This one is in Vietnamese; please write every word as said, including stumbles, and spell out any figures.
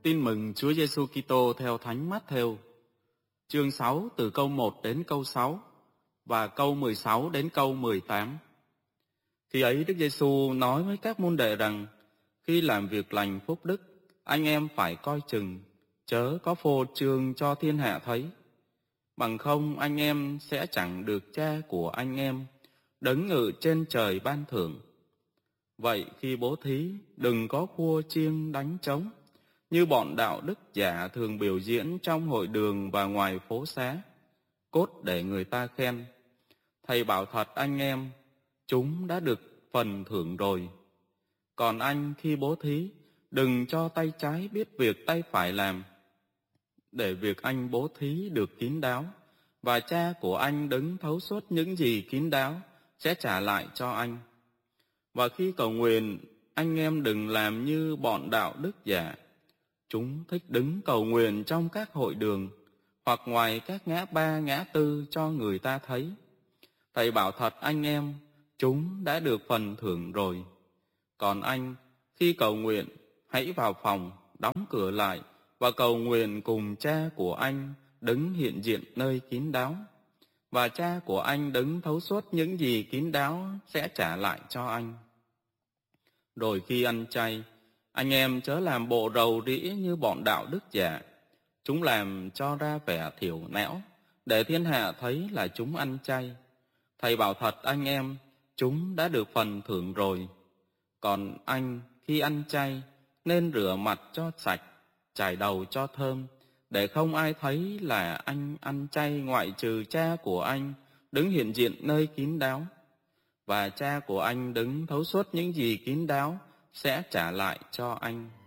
Tin mừng Chúa Giêsu Kitô theo Thánh Mát-thêu, chương sáu từ câu một đến câu sáu và câu mười sáu đến câu mười tám. Khi ấy Đức Giêsu nói với các môn đệ rằng: khi làm việc lành phúc đức, anh em phải coi chừng, chớ có phô trương cho thiên hạ thấy. Bằng không anh em sẽ chẳng được Cha của anh em đấng ngự trên trời ban thưởng. Vậy khi bố thí, đừng có khua chiêng đánh trống, như bọn đạo đức giả thường biểu diễn trong hội đường và ngoài phố xá, cốt để người ta khen. Thầy bảo thật anh em, chúng đã được phần thưởng rồi. Còn anh khi bố thí, đừng cho tay trái biết việc tay phải làm, để việc anh bố thí được kín đáo, và Cha của anh đấng thấu suốt những gì kín đáo sẽ trả lại cho anh. Và khi cầu nguyện, anh em đừng làm như bọn đạo đức giả. Chúng thích đứng cầu nguyện trong các hội đường hoặc ngoài các ngã ba ngã tư cho người ta thấy. Thầy bảo thật anh em, chúng đã được phần thưởng rồi. Còn anh, khi cầu nguyện, hãy vào phòng, đóng cửa lại và cầu nguyện cùng Cha của anh đấng hiện diện nơi kín đáo. Và Cha của anh đấng thấu suốt những gì kín đáo sẽ trả lại cho anh. Rồi khi ăn chay, anh em chớ làm bộ rầu rĩ như bọn đạo đức giả. Chúng làm cho ra vẻ thiểu não, để thiên hạ thấy là chúng ăn chay. Thầy bảo thật anh em, chúng đã được phần thưởng rồi. Còn anh, khi ăn chay, nên rửa mặt cho sạch, chải đầu cho thơm, để không ai thấy là anh ăn chay ngoại trừ Cha của anh đứng hiện diện nơi kín đáo. Và Cha của anh đứng thấu suốt những gì kín đáo sẽ trả lại cho anh.